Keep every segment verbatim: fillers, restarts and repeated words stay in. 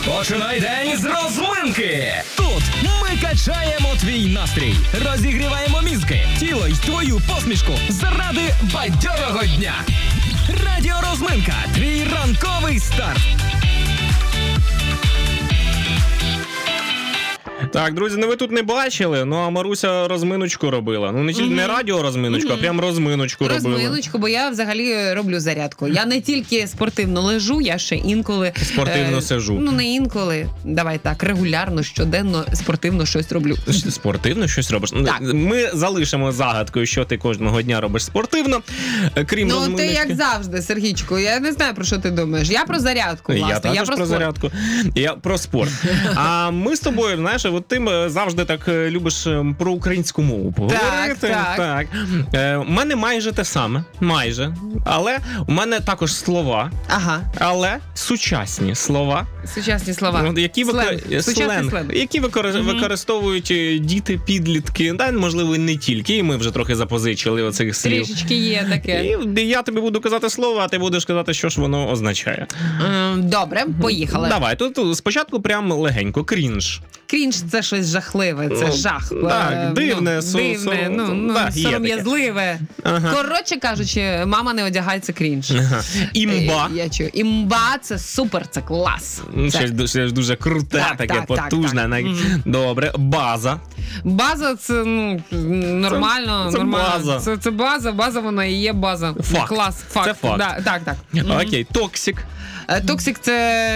Починай день з розминки. Тут ми качаємо твій настрій, розігріваємо мізки, тіло й твою посмішку заради бадьорого дня. Радіо Розминка. Твій ранковий старт. Так, друзі, ну ви тут не бачили, ну а Маруся розминочку робила. Ну не тільки mm-hmm. не радіо розминочку, mm-hmm. а прям розминочку робила. Розминочку, бо я взагалі роблю зарядку. Я не тільки спортивно лежу, я ще інколи... Спортивно е, сижу. Ну не інколи, давай так, регулярно, щоденно спортивно щось роблю. Спортивно щось робиш? Так. Ми залишимо загадкою, що ти кожного дня робиш спортивно, крім ну, розминочки. Ну ти як завжди, Сергійчику, я не знаю, про що ти думаєш. Я про зарядку, власне. Я також я про, про зарядку. Я про спорт. А ми з тобою, знаєш, от ти завжди так любиш про українську мову поговорити. Так, так. так. У мене майже те саме. Майже. Але у мене також слова. Ага. Але сучасні слова. Сучасні слова. Які, сленг. Викор... сленг. Сленг. Які викор... mm-hmm. використовують діти, підлітки. Да, можливо, не тільки. І ми вже трохи запозичили оцих слів. Трішечки є таке. І я тобі буду казати слово, а ти будеш казати, що ж воно означає. Добре, поїхали. Давай, тут спочатку прям легенько. Крінж. Крінж – це щось жахливе, це ну, жах. Так, дивне, ну, со, дивне, со, ну, ну, да, сором'язливе. Ага. Коротше кажучи, мама не одягається крінж. Ага. Імба. Я, я чую. Імба – це супер, це клас. Це ж дуже, дуже круте, так, таке так, потужне. Так, так. Добре. База. База – це ну, нормально. Це, це нормально. база. Це, це база, база вона і є база. Факт. Клас, факт. Це факт. Да, так, так. Окей, токсик. Токсик – це,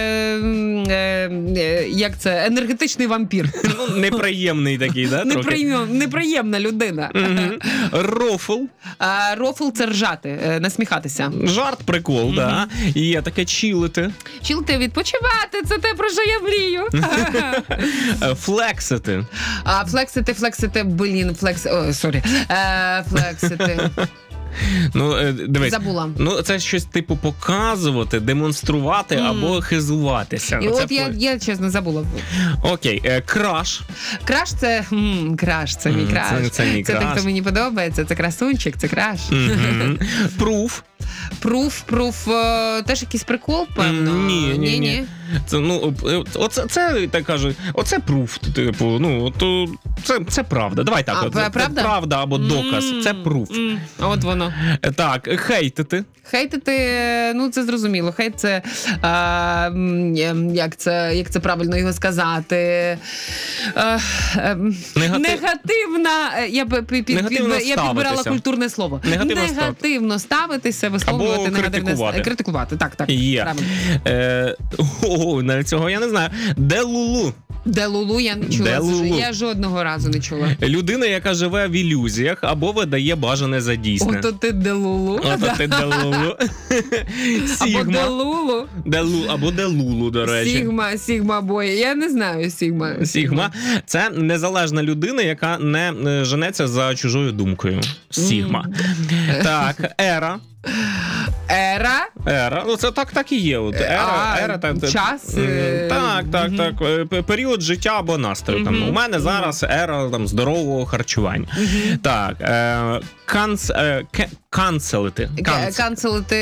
е, як це, енергетичний вампір. Ну, неприємний такий, да? Неприємна, неприємна людина. Mm-hmm. Рофл. А, рофл – це ржати, насміхатися. Жарт, прикол, mm-hmm. да. І є таке чилити. Чилити, відпочивати – це те, про що я мрію. Флексити. А, флексити, флексити, блін, флекс... О, сорі. Е, флексити. Ну, дивись. Забула. Ну, це щось типу показувати, демонструвати mm. або хизуватися. І Оце от я, я, чесно, забула. Окей, е, краш. Краш – це... М, краш – це мій краш. Це, це мій це краш. Це той, хто мені подобається, це красунчик, це краш. Пруф. Пруф, пруф, теж якийсь прикол, певно? Ні, ні, ні. ні. Це, ну, оце, це, так кажуть, оце пруф, типу, ну, то, це, це правда. Давай так, а, от, правда? Це правда або доказ, mm-hmm. це пруф. Mm-hmm. От воно. Так, хейтити. Хейтити, ну, це зрозуміло. Хейт – це, а, як це, як це правильно його сказати, а, Негатив... негативна, я, під, негативно під, я підбирала культурне слово. Негативно, негативно ставитися, висловлювати або негативне. критикувати. Критикувати, так, так. Є. Правильно. Е, о, навіть цього я не знаю. Делулу. Делулу я не чула. Делулу. Я жодного разу не чула. Людина, яка живе в ілюзіях або видає бажане за дійсне. Ото ти делулу. Ото ти делулу. Або делулу. Делу, або делулу, до речі. Сігма, сігма бой. Я не знаю сігма. Сігма. Це незалежна людина, яка не женеться за чужою думкою. Сігма. Mm. Так, ера. Ера? Ера. Ну, це так, так і є. От. Ера, а, ера, так, час? Так, так, mm-hmm. так. Період життя або настрою. Mm-hmm. Там, у мене зараз ера там, здорового харчування. Mm-hmm. Так. Е, канц, е, к, канцелити. Канц. Канцелити...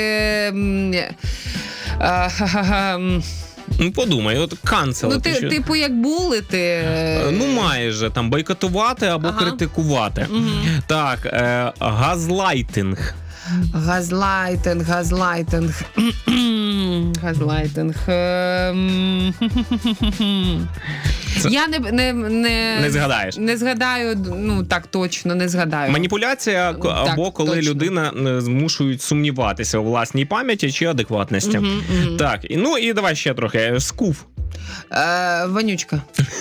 Ну, подумай, от канцелити. Ну, ти, типу, як булити? Ну, майже. Там, бойкотувати або ага. критикувати. Угу. Так, е, газлайтинг. Газлайтинг, газлайтинг. Газлайтинг. Це... Я не, не, не, не згадаєш. Не згадаю, ну так точно, не згадаю. Маніпуляція так, або коли точно. Людина змушують сумніватися у власній пам'яті чи адекватності. Угу, угу. Так, ну і давай ще трохи. Скуф. Е, вонючка.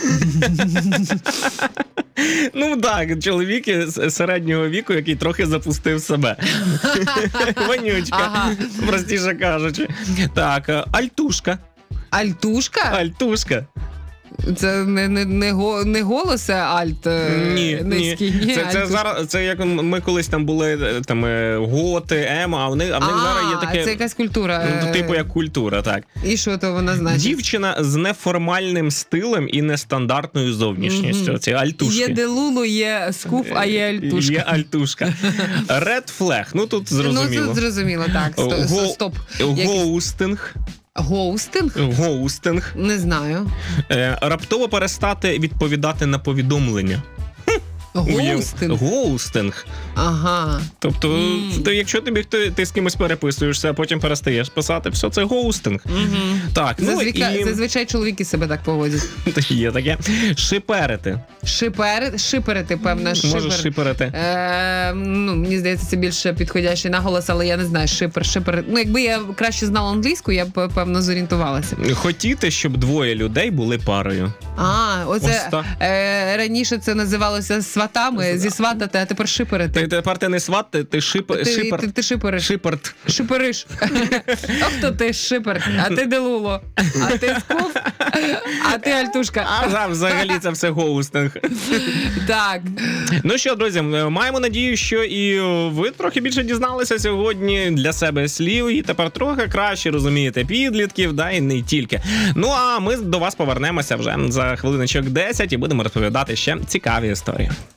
Ну так, чоловік середнього віку, який трохи запустив себе. Вонючка, ага. Простіше кажучи. Так, альтушка. Альтушка? Альтушка. Це не, не, не, го, не голос, а альт ні, низький. Ні, ні це, це, зараз, це як ми колись там були там, готи, емо, а в них, а в них а, зараз є таке... це якась культура. Ну, типу як культура, так. І що то вона значить? Дівчина з неформальним стилем і нестандартною зовнішністю. Mm-hmm. Це альтушки. Є делулу, є скуф, а є альтушка. Є альтушка. Red flag. Ну тут зрозуміло. Ну тут зрозуміло, так. Стоп. Гоустинг. Гоустинг? Гоустинг. Не знаю. Е, раптово перестати відповідати на повідомлення. Гоустинг? Гоустинг. Ага. Тобто, Mm. то, якщо тобі ти, ти з кимось переписуєшся, а потім перестаєш писати, все, це гоустинг. Mm-hmm. Так, ну Зазвичай, і... зазвичай чоловіки себе так поводять. Є таке. Шиперити. Шипери, шиперити, певно. Може Шипер. шиперити. Е, ну, мені здається, це більше підходящий наголос, але я не знаю, шипер, шипер. Ну, якби я краще знала англійську, я б, певно, зорієнтувалася. Хотіти, щоб двоє людей були парою. А, оце Ось так. е, раніше це називалося сватами, зі сватати, а тепер шиперити. Ти, тепер ти не сват, ти, ти шип, Ти, шипер. ти, ти шипериш. Шиперт. Шипериш. А хто ти шипер? А ти делуло. А ти скуф. А ти альтушка. А взагалі це все гоустинг. Так. Ну що, друзі, маємо надію, що і ви трохи більше дізналися сьогодні для себе слів і тепер трохи краще розумієте підлітків, да, і не тільки. Ну а ми до вас повернемося вже за хвилиночок десять і будемо розповідати ще цікаві історії.